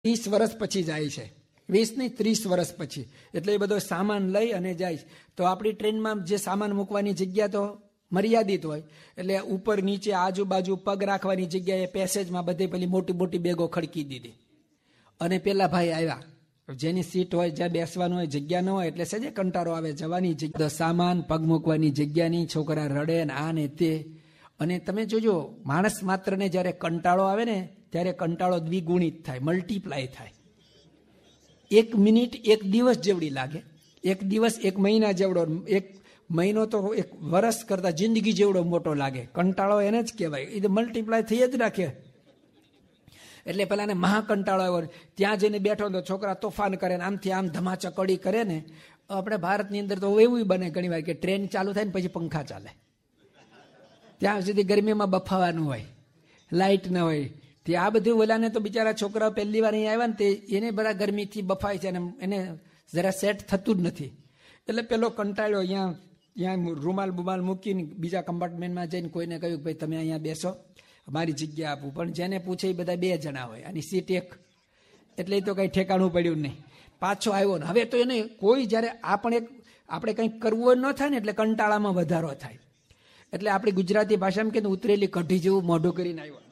30 વર્ષ પછી જાય છે, 20 નહીં 30 વર્ષ પછી. એટલે એ બધો સામાન લઈ અને જાય. તો આપણી ટ્રેનમાં જે સામાન મૂકવાની જગ્યા તો મર્યાદિત હોય, એટલે ઉપર નીચે આજુબાજુ પગ રાખવાની જગ્યાએ પેસેજમાં બધે પેલી મોટી મોટી બેગો ખડકી દીધી. અને પેલા ભાઈ આવ્યા, જેની સીટ હોય જ્યાં બેસવાનું હોય જગ્યા ન હોય એટલે સજે કંટાળો આવે, જવાની જગ્યા સામાન પગ મૂકવાની જગ્યા નહીં, છોકરા રડે ને આ ને તે. અને તમે જોજો, માણસ માત્રને જ્યારે કંટાળો આવે ને ત્યારે કંટાળો દ્વિગુણિત થાય, મલ્ટીપ્લાય થાય. 1 મિનિટ 1 દિવસ જેવડી લાગે, 1 દિવસ 1 મહિના જેવડો, 1 મહિનો તો 1 વર્ષ કરતા જિંદગી જેવડો મોટો લાગે. કંટાળો એને જ કહેવાય, એ તો મલ્ટીપ્લાય થઈ જ રાખે. એટલે પેલાને મહાકંટાળો આવ્યો, ત્યાં જઈને બેઠો તો છોકરા તોફાન કરે ને આમથી આમ ધમાચકડી કરે ને. આપણે ભારતની અંદર તો એવું બને ઘણી વાર કે ટ્રેન ચાલુ થાય ને પછી પંખા ચાલે, ત્યાં સુધી ગરમીમાં બફાવાનું હોય, લાઇટ ન હોય. તે આ બધું ઓલાને તો બિચારા છોકરાઓ પહેલી વાર અહીંયા આવ્યા ને તે એને બરા ગરમીથી બફાય છે અને એને જરા સેટ થતું જ નથી. એટલે પેલો કંટાળ્યો, અહીંયા રૂમાલ બુમાલ મૂકીને બીજા કમ્પાર્ટમેન્ટમાં જઈને કોઈને કહ્યું કે ભાઈ તમે અહીંયા બેસો, મારી જગ્યા આપું. પણ જેને પૂછે એ બધા 2 જણા હોય અને સીટ 1, એટલે એ તો કંઈ ઠેકાણું પડ્યું નહીં. પાછો આવ્યો ને હવે તો એને કોઈ જ્યારે આપણે કંઈક કરવું ન થાય ને એટલે કંટાળામાં વધારો થાય. એટલે આપણી ગુજરાતી ભાષામાં કે ઉતરેલી કઢી જેવું મોઢું કરીને આવ્યો,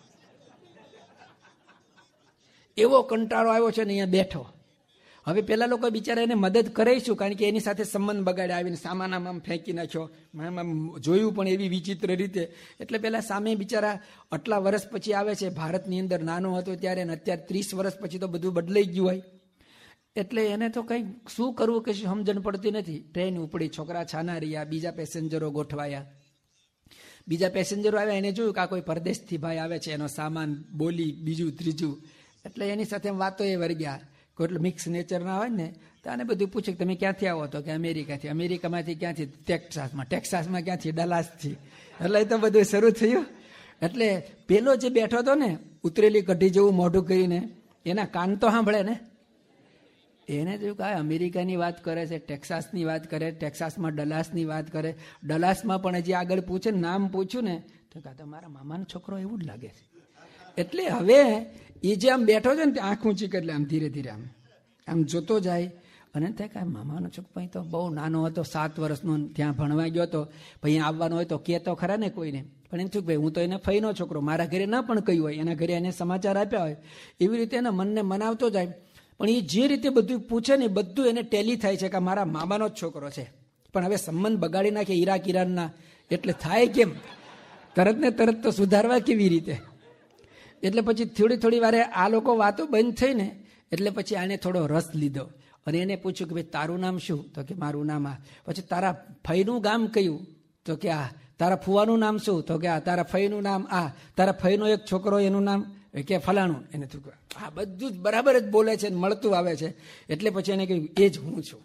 એવો કંટાળો આવ્યો છે ને અહીંયા બેઠો. હવે પેલા લોકો બિચારા એને મદદ કરીશું, કારણ કે એની સાથે સંબંધ બગાડે, આવીને સામાન આમ ફેંકી નાખ્યો, જોયું પણ એવી વિચિત્ર રીતે. એટલે પેલા સામે બિચારા આટલા વર્ષ પછી આવે છે, ભારતની અંદર નાનો હતો ત્યારે, ને અત્યારે 30 વર્ષ પછી તો બધું બદલાઈ ગયું હોય. એટલે એને તો કંઈ શું કરવું કે સમજણ પડતી નથી. ટ્રેન ઉપડી, છોકરા છાના રહ્યા, બીજા પેસેન્જરો ગોઠવાયા. બીજા પેસેન્જરો આવ્યા, એને જોયું કે આ કોઈ પરદેશથી ભાઈ આવે છે, એનો સામાન બોલી બીજું ત્રીજું. એટલે એની સાથે વાતો એ વર્ગ્યા. કોઈ મિક્સ નેચરના હોય ને તો આને બધું પૂછે કે તમે ક્યાંથી આવો? તો કે અમેરિકાથી. અમેરિકામાંથી ક્યાંથી? ટેક્સાસમાં ક્યાંથી? ડલાસથી. એટલે તો બધું શરૂ થયું. એટલે પેલો જે બેઠો હતો ને ઉતરેલી કઢી જેવું મોઢું કરીને, એના કાન તો સાંભળે ને. એને જોયું કે આ અમેરિકાની વાત કરે છે, ટેક્સાસની વાત કરે, ટેક્સાસમાં ડલાસની વાત કરે, ડલાસમાં પણ હજી આગળ પૂછે, નામ પૂછ્યું ને તો કાં મારા મામાનો છોકરો એવું જ લાગે છે. એટલે હવે એ જે આમ બેઠો છે ને તે આંખ ઊંચી કરી, આમ ધીરે ધીરે આમ જોતો જાય. અને થાય કે મામાનો છોકરો ભાઈ તો બહુ નાનો હતો, 7 વર્ષનો, ત્યાં ભણવા ગયો હતો, ભાઈ આવવાનો હોય તો કે તો ખરા ને કોઈને. પણ એમ થયું ભાઈ હું તો એને ફઈનો છોકરો, મારા ઘરે ના પણ કહ્યું હોય, એના ઘરે એને સમાચાર આપ્યા હોય, એવી રીતે એના મનને મનાવતો જાય. પણ એ જે રીતે બધું પૂછે ને બધું એને ટેલી થાય છે કે મારા મામાનો જ છોકરો છે. પણ હવે સંબંધ બગાડી નાખે ઈરાનના, એટલે થાય કેમ? તરત ને તરત તો સુધારવા કેવી રીતે? એટલે પછી થોડી વારે આ લોકો વાતો બંધ થઈ ને એટલે પછી આને થોડો રસ લીધો અને એને પૂછ્યું કે ભાઈ તારું નામ શું? તો કે મારું નામ આ. પછી તારા ફઈનું ગામ કયું? તો કે આ. તારા ફુવાનું નામ શું? તો કે આ. તારા ફઈનું નામ આ. તારા ફઈનો એક છોકરો એનું નામ કે ફલાણું. એને થયું આ બધું જ બરાબર જ બોલે છે, મળતું આવે છે. એટલે પછી એને કહ્યું એ જ હું છું.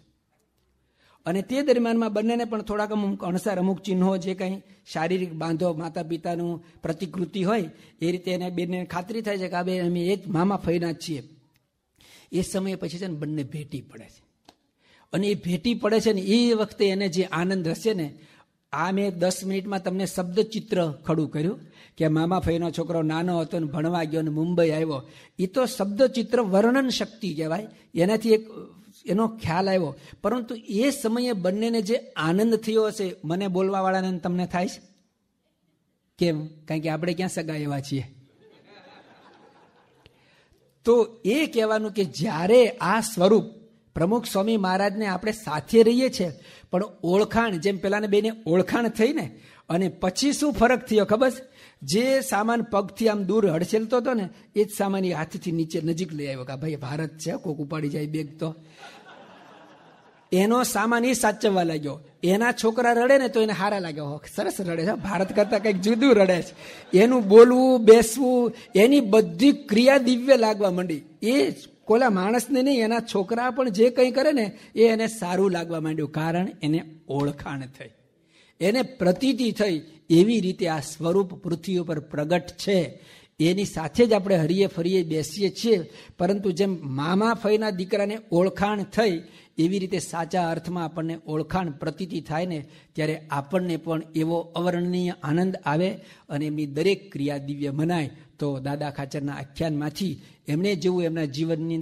અને તે દરમિયાનમાં બંનેને પણ થોડાક અણસાર અમુક ચિહ્નો, જે કંઈ શારીરિક બાંધો, માતા પિતાનું પ્રતિકૃતિ હોય એ રીતે એને બેને ખાતરી થાય છે કે આ બે અમે એ જ મામા ફઈના જ છીએ. એ સમયે પછી છે ને બંને ભેટી પડે છે. અને એ ભેટી પડે છે ને એ વખતે એને જે આનંદ હશે ને, આ મેં 10 મિનિટમાં તમને શબ્દ ચિત્ર ખડું કર્યું કે મામા ફઈનો છોકરો નાનો હતો ને ભણવા ગયો ને મુંબઈ આવ્યો. એ તો શબ્દ ચિત્ર વર્ણન શક્તિ કહેવાય, એનાથી એક એનો ખ્યાલ આવ્યો. પરંતુ એ સમયે બંનેને જે આનંદ થયો હશે, મને બોલવાવાળાને તમને થાય છે કેમ? કારણ કે આપણે ક્યાં સગા એવા છીએ. તો એ કહેવાનું કે જ્યારે આ સ્વરૂપ પ્રમુખ સ્વામી મહારાજને આપણે સાથે રહીએ છીએ, પણ ઓળખાણ, જેમ પેલાને બેને ઓળખાણ થઈ ને, અને પછી શું ફરક થયો ખબર? જે સામાન પગથી આમ દૂર હડસેલતો હતો ને એ જ સામાન એ હાથથી નીચે નજીક લઈ આવ્યો કે ભાઈ ભારત છે, કોક ઉપાડી જાય બેગ તો. એનો સામાન એ સાચવવા લાગ્યો. એના છોકરા રડે ને તો એને હારા લાગ્યો, સરસ રડે છે, ભારત કરતા કંઈક જુદું રડે છે. એનું બોલવું બેસવું, એની બધી ક્રિયા દિવ્ય લાગવા માંડી. એ કોલા માણસને નહીં, એના છોકરા પણ જે કંઈ કરે ને એ એને સારું લાગવા માંડ્યું, કારણ એને ઓળખાણ થઈ, એને પ્રતીતિ થઈ. એવી રીતે આ સ્વરૂપ પૃથ્વી ઉપર પ્રગટ છે. એની સાથે જ આપણે હરીએ ફરીએ બેસીએ છીએ. પરંતુ જેમ મામા ફઈના દીકરાને ઓળખાણ થઈ, એવી રીતે સાચા અર્થમાં આપણને ઓળખાણ પ્રતીતિ થાય ને ત્યારે આપણને પણ એવો અવર્ણનીય આનંદ આવે અને એમની દરેક ક્રિયા દિવ્ય મનાય. તો દાદા ખાચરના આખ્યાનમાંથી એમણે જેવું એમના જીવનની